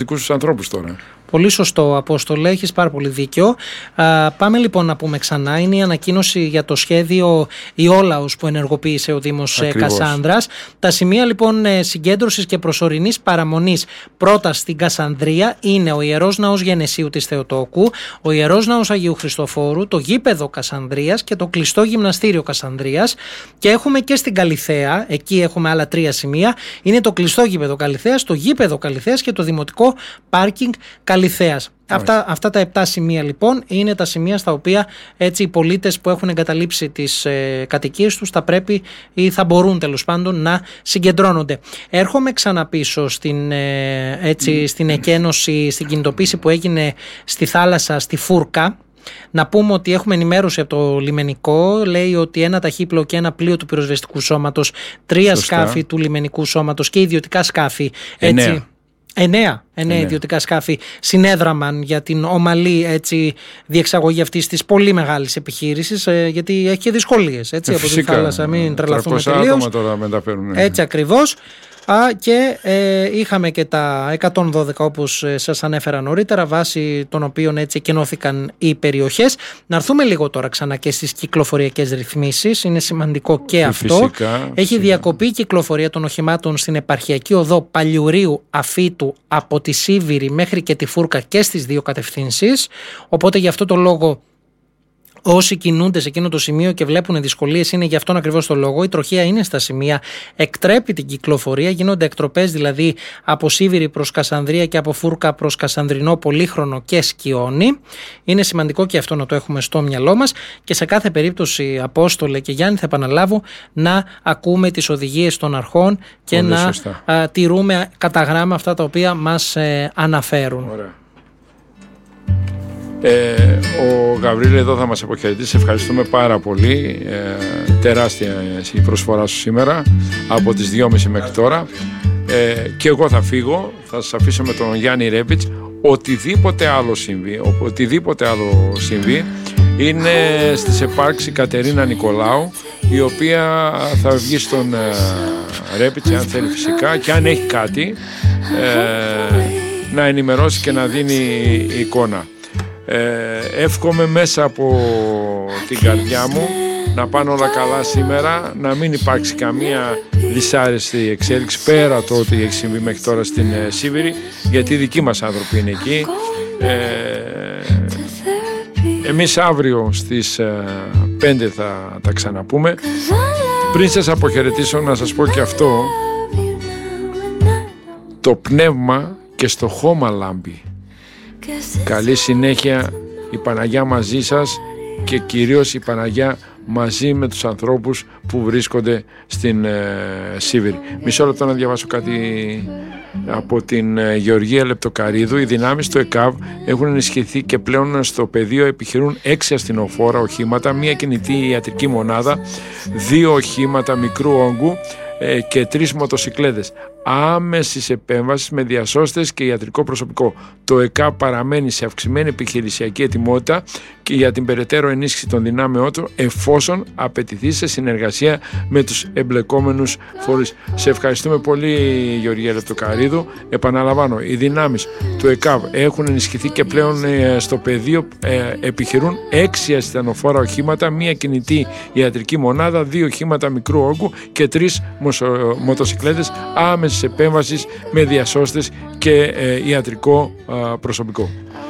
δικούς τους ανθρώπους τώρα. Πολύ σωστό, Απόστολε, έχεις πάρα πολύ δίκιο. Πάμε λοιπόν να πούμε ξανά. Είναι η ανακοίνωση για το σχέδιο Ιόλαος που ενεργοποίησε ο Δήμος Κασάνδρας. Τα σημεία λοιπόν συγκέντρωσης και προσωρινής παραμονής πρώτα στην Κασανδρία είναι ο Ιερός Ναός Γενεσίου της Θεοτόκου, ο Ιερός Ναός Αγίου Χριστοφόρου, το γήπεδο Κασανδρίας και το κλειστό γυμναστήριο Κασανδρίας. Και έχουμε και στην Καλιθέα, εκεί έχουμε άλλα 3 σημεία. Είναι το κλειστό γήπεδο Καλιθέας, το γήπεδο Καλιθέας και το δημοτικό πάρκινγκ Καλιθέας. Αυτά τα 7 σημεία λοιπόν είναι τα σημεία στα οποία έτσι οι πολίτες που έχουν εγκαταλείψει τις κατοικίες τους θα πρέπει ή θα μπορούν τέλος πάντων να συγκεντρώνονται. Έρχομαι ξαναπίσω στην εκένωση, στην κινητοποίηση που έγινε στη θάλασσα, στη Φούρκα. Να πούμε ότι έχουμε ενημέρωση από το λιμενικό. Λέει ότι ένα ταχύπλοο και ένα πλοίο του πυροσβεστικού σώματος, 3 σκάφη του λιμενικού σώματος και ιδιωτικά σκάφη. 9 ιδιωτικά σκάφη συνέδραμαν για την ομαλή διεξαγωγή αυτής της πολύ μεγάλης επιχείρησης, γιατί έχει και δυσκολίες από τη θάλασσα, μην τρελαθούμε τελείως. Τώρα μεταφέρουν. Έτσι ακριβώς. Και είχαμε και τα 112 όπως σας ανέφερα νωρίτερα, βάσει των οποίων έτσι εκενώθηκαν οι περιοχές. Να έρθουμε λίγο τώρα ξανά και στις κυκλοφοριακές ρυθμίσεις. Είναι σημαντικό και αυτό. Φυσικά. Έχει διακοπεί η κυκλοφορία των οχημάτων στην επαρχιακή οδό Παλιουρίου Αφήτου από τη Σίβηρη μέχρι και τη Φούρκα και στις 2 κατευθύνσεις. Οπότε γι' αυτό το λόγο όσοι κινούνται σε εκείνο το σημείο και βλέπουν δυσκολίες, είναι γι' αυτόν ακριβώς το λόγο. Η τροχία είναι στα σημεία, εκτρέπει την κυκλοφορία, γίνονται εκτροπές δηλαδή από Σίβηρη προς Κασανδρία και από Φούρκα προς Κασανδρινό, Πολύχρονο και Σκιόνι. Είναι σημαντικό και αυτό να το έχουμε στο μυαλό μας και σε κάθε περίπτωση, Απόστολε και Γιάννη, θα επαναλάβω να ακούμε τις οδηγίες των αρχών και πολύ να τηρούμε κατά γράμμα αυτά τα οποία μας αναφέρουν. Ωραία. Ο Γαβρίλ εδώ θα μας αποχαιρετήσει. Ευχαριστούμε πάρα πολύ. Τεράστια η προσφορά σου σήμερα από τις 2.30 μέχρι τώρα. Και εγώ θα φύγω. Θα σας αφήσω με τον Γιάννη Ρέπιτς. Οτιδήποτε άλλο συμβεί είναι στις επάρξεις Κατερίνα Νικολάου, η οποία θα βγει στον Ρέπιτς αν θέλει φυσικά, και αν έχει κάτι να ενημερώσει και να δίνει εικόνα. Εύχομαι μέσα από την καρδιά μου να πάνε όλα καλά σήμερα, να μην υπάρξει καμία δυσάρεστη εξέλιξη πέρα το ότι έχει συμβεί μέχρι τώρα στην Σίβηρη, γιατί οι δικοί μας άνθρωποι είναι εκεί. Εμείς αύριο στις 5 θα τα ξαναπούμε. Πριν σας αποχαιρετήσω να σας πω και αυτό: το πνεύμα και στο χώμα λάμπει. Καλή συνέχεια, η Παναγιά μαζί σας και κυρίως η Παναγιά μαζί με τους ανθρώπους που βρίσκονται στην Σίβηρη. Μισό λεπτό να διαβάσω κάτι από την Γεωργία Λεπτοκαρίδου. Οι δυνάμεις του ΕΚΑΒ έχουν ενισχυθεί και πλέον στο πεδίο επιχειρούν 6 ασθινοφόρα οχήματα, 1 κινητή ιατρική μονάδα, 2 οχήματα μικρού όγκου και 3 μοτοσικλέτες άμεσης επέμβασης με διασώστες και ιατρικό προσωπικό. Το ΕΚΑ παραμένει σε αυξημένη επιχειρησιακή ετοιμότητα και για την περαιτέρω ενίσχυση των δυνάμεών του, εφόσον απαιτηθεί σε συνεργασία με τους εμπλεκόμενους φορείς. Σε ευχαριστούμε πολύ, Γεωργία Λεπτοκαρίδου. Επαναλαμβάνω, οι δυνάμεις του ΕΚΑΒ έχουν ενισχυθεί και πλέον στο πεδίο επιχειρούν 6 ασθενοφόρα οχήματα, 1 κινητή ιατρική μονάδα, 2 οχήματα μικρού όγκου και 3 μοτοσικλέτες άμεσης επέμβασης με διασώστες και ιατρικό προσωπικό.